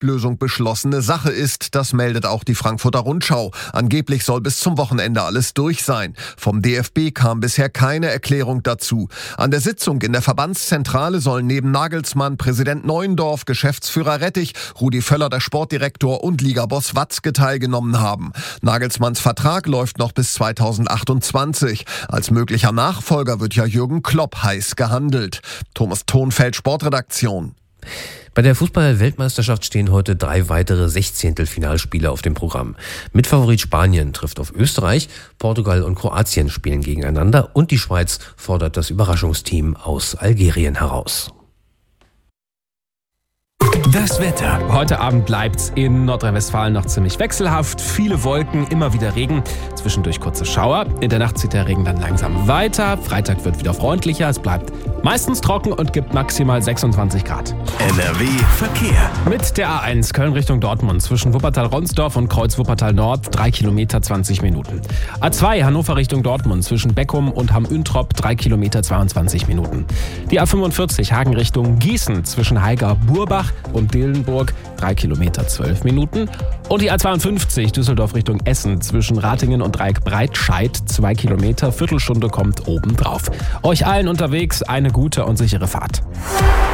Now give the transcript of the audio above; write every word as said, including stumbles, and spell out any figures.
Auflösung beschlossene Sache ist. Das meldet auch die Frankfurter Rundschau. Angeblich soll bis zum Wochenende alles durch sein. Vom D F B kam bisher keine Erklärung dazu. An der Sitzung in der Verbandszentrale sollen neben Nagelsmann Präsident Neuendorf, Geschäftsführer Rettich, Rudi Völler, der Sportdirektor, und Ligaboss Watzke teilgenommen haben. Nagelsmanns Vertrag läuft noch bis zweitausendachtundzwanzig. Als möglicher Nachfolger wird ja Jürgen Klopp heiß gehandelt. Thomas Thonfeld, Sportredaktion. Bei der Fußball-Weltmeisterschaft stehen heute drei weitere Sechzehntelfinalspiele auf dem Programm. Mitfavorit Spanien trifft auf Österreich, Portugal und Kroatien spielen gegeneinander und die Schweiz fordert das Überraschungsteam aus Algerien heraus. Das Wetter. Heute Abend bleibt's in Nordrhein-Westfalen noch ziemlich wechselhaft. Viele Wolken, immer wieder Regen, zwischendurch kurze Schauer. In der Nacht zieht der Regen dann langsam weiter. Freitag wird wieder freundlicher. Es bleibt meistens trocken und gibt maximal sechsundzwanzig Grad. N R W Verkehr. Mit der A eins Köln Richtung Dortmund zwischen Wuppertal-Ronsdorf und Kreuz Wuppertal-Nord drei Kilometer zwanzig Minuten. A zwei Hannover Richtung Dortmund zwischen Beckum und Hamm-Üntrop drei Kilometer zweiundzwanzig Minuten. Die A fünfundvierzig Hagen Richtung Gießen zwischen Haiger-Burbach und Dillenburg drei Kilometer zwölf Minuten. Und die A zweiundfünfzig Düsseldorf Richtung Essen zwischen Ratingen und Dreieck Breitscheid zwei Kilometer, Viertelstunde kommt obendrauf. Euch allen unterwegs eine gute und sichere Fahrt.